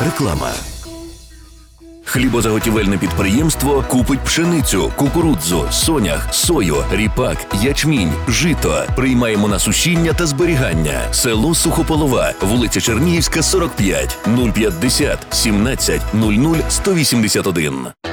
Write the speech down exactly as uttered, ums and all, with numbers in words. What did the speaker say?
Реклама. Хлібозаготівельне підприємство купить пшеницю, кукурудзу, сонях, сою, ріпак, ячмінь, жито. Приймаємо на сушіння та зберігання. Село Сухополова, вулиця Чернігівська, сорок п'ять, нуль п'ятдесят, сімнадцять, нуль нуль, сто вісімдесят один.